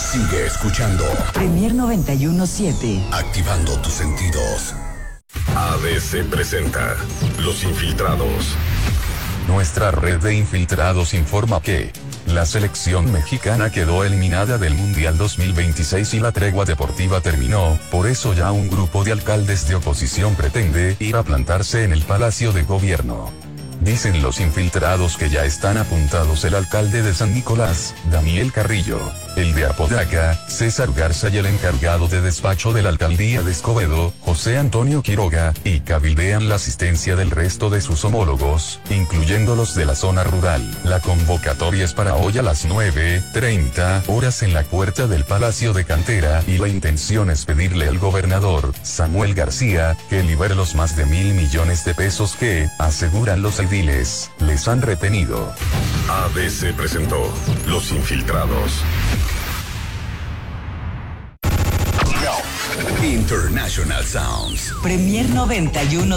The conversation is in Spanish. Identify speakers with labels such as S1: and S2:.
S1: Sigue escuchando.
S2: Premier 91.7.
S1: Activando tus sentidos. ABC presenta Los Infiltrados.
S3: Nuestra red de infiltrados informa que la selección mexicana quedó eliminada del Mundial 2026 y la tregua deportiva terminó, por eso ya un grupo de alcaldes de oposición pretende ir a plantarse en el Palacio de Gobierno. Dicen los infiltrados que ya están apuntados el alcalde de San Nicolás, Daniel Carrillo, el de Apodaca, César Garza y el encargado de despacho de la alcaldía de Escobedo, José Antonio Quiroga, y cabildean la asistencia del resto de sus homólogos, incluyendo los de la zona rural. La convocatoria es para hoy a las 9:30 horas en la puerta del Palacio de Cantera y la intención es pedirle al gobernador, Samuel García, que libere los más de 1,000 millones de pesos que, aseguran los ediles, les han retenido.
S1: ABC presentó Los Infiltrados. International Sounds.
S2: Premier 91.7.